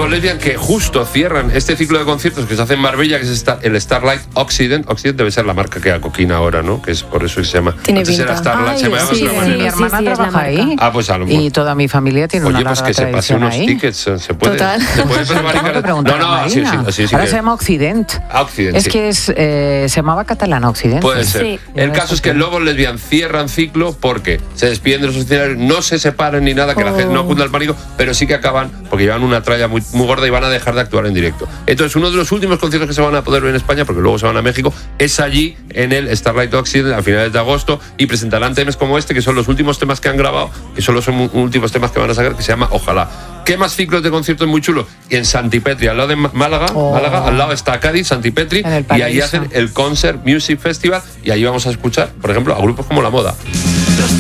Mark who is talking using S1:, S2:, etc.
S1: Lobo Lesbian, que justo cierran este ciclo de conciertos que se hace en Marbella, que es el Starlight Occident. Occident debe ser la marca que da Coquina ahora, ¿no? Que es por eso que se llama.
S2: Tiene
S1: Antes era
S2: pinta.
S1: Starlight, se llamaba de otra manera.
S3: Mi hermana trabaja ahí.
S1: Ah, pues a lo mejor.
S3: Y toda mi familia tiene una
S1: Oye, pues
S3: larga
S1: que se pase
S3: tradición
S1: unos
S3: ahí.
S1: tickets, se puede.
S2: Total.
S1: Se puede
S3: Tengo que preguntar a
S1: así,
S3: Marina.
S1: así
S3: Ahora
S1: que-
S3: se llama Occident.
S1: Occident,
S3: Es
S1: sí.
S3: que se llamaba Catalán Occident.
S1: Puede ser.
S2: Sí.
S1: El caso es que el Lobo Lesbian cierran ciclo porque se despiden de los escenarios, no se separan ni nada, que la gente no cunda el pánico, pero sí que acaban porque llevan una tralla muy, muy gorda y van a dejar de actuar en directo. Entonces, uno de los últimos conciertos que se van a poder ver en España, porque luego se van a México, es allí en el Starlight Occident a finales de agosto, y presentarán temas como este, que son los últimos temas que han grabado, que solo son últimos temas que van a sacar, que se llama Ojalá. ¿Qué más ciclos de conciertos muy chulos? Y en Santipetri, al lado de Málaga, al lado está Cádiz, Santipetri,
S3: En el
S1: y ahí
S3: paraíso.
S1: hacen el Concert Music Festival, y ahí vamos a escuchar, por ejemplo, a grupos como La Moda.